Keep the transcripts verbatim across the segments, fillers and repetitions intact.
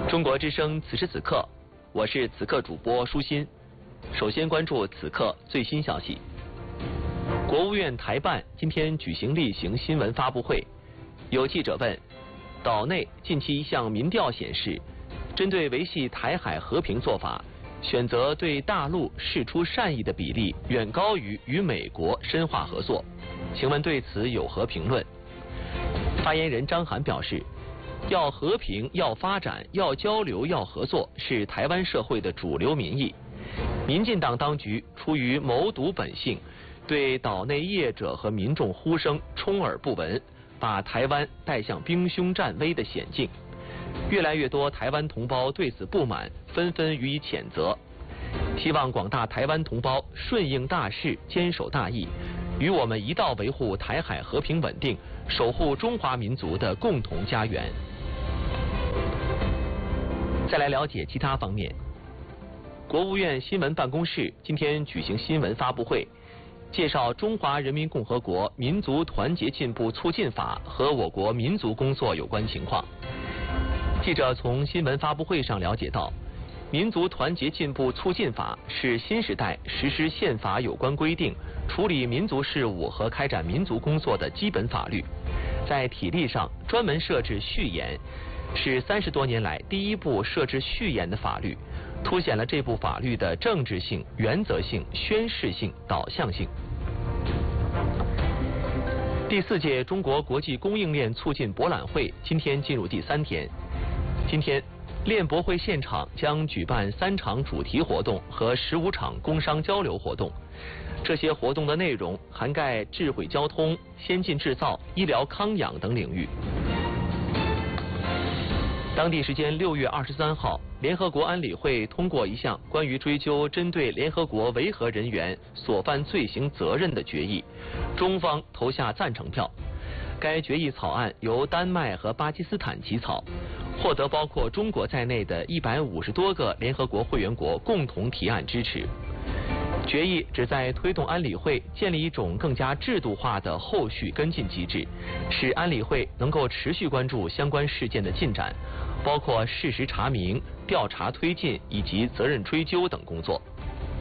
中国之声此时此刻，我是此刻主播舒心。首先关注此刻最新消息。国务院台办今天举行例行新闻发布会，有记者问，岛内近期一项民调显示，针对维系台海和平做法，选择对大陆释出善意的比例远高于与美国深化合作，请问对此有何评论？发言人张涵表示，要和平、要发展、要交流、要合作是台湾社会的主流民意。民进党当局出于谋独本性，对岛内业者和民众呼声充耳不闻，把台湾带向兵凶战危的险境。越来越多台湾同胞对此不满，纷纷予以谴责。希望广大台湾同胞顺应大势，坚守大义，与我们一道维护台海和平稳定，守护中华民族的共同家园。再来了解其他方面。国务院新闻办公室今天举行新闻发布会，介绍《中华人民共和国民族团结进步促进法》和我国民族工作有关情况。记者从新闻发布会上了解到，《民族团结进步促进法》是新时代实施宪法有关规定、处理民族事务和开展民族工作的基本法律，在体例上专门设置序言，是三十多年来第一部设置序言的法律，凸显了这部法律的政治性、原则性、宣示性、导向性。第四届中国国际供应链促进博览会今天进入第三天。今天，链博会现场将举办三场主题活动和十五场工商交流活动。这些活动的内容涵盖智慧交通、先进制造、医疗康养等领域。当地时间六月二十三号，联合国安理会通过一项关于追究针对联合国维和人员所犯罪行责任的决议，中方投下赞成票。该决议草案由丹麦和巴基斯坦起草，获得包括中国在内的一百五十多个联合国会员国共同提案支持。决议旨在推动安理会建立一种更加制度化的后续跟进机制，使安理会能够持续关注相关事件的进展，包括事实查明、调查推进以及责任追究等工作。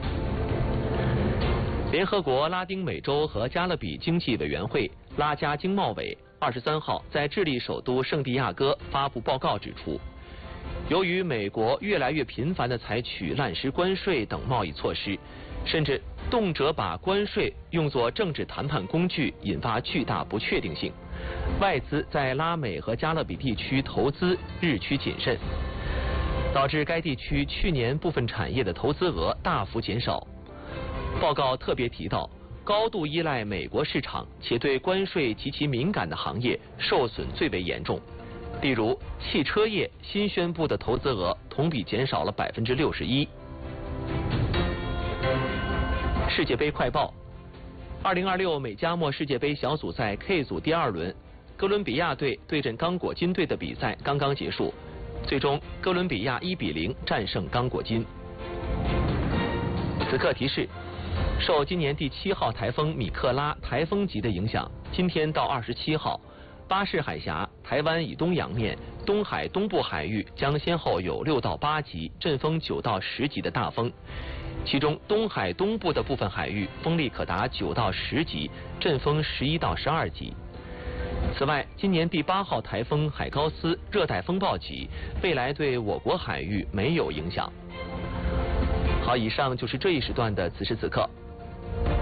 联合国拉丁美洲和加勒比经济委员会拉加经贸委二十三号在智利首都圣地亚哥发布报告指出，由于美国越来越频繁地采取滥施关税等贸易措施，甚至动辄把关税用作政治谈判工具，引发巨大不确定性。外资在拉美和加勒比地区投资日趋谨慎，导致该地区去年部分产业的投资额大幅减少。报告特别提到，高度依赖美国市场且对关税极其敏感的行业受损最为严重。例如，汽车业新宣布的投资额同比减少了百分之六十一。世界杯快报：二零二六美加墨世界杯小组赛 K 组第二轮，哥伦比亚队对阵刚果金队的比赛刚刚结束，最终哥伦比亚一比零战胜刚果金。此刻提示：受今年第七号台风米克拉台风级的影响，今天到二十七号，巴士海峡、台湾以东洋面、东海东部海域将先后有六到八级、阵风九到十级的大风，其中东海东部的部分海域风力可达九到十级，阵风十一到十二级。此外，今年第八号台风海高斯热带风暴级，未来对我国海域没有影响。好，以上就是这一时段的此时此刻。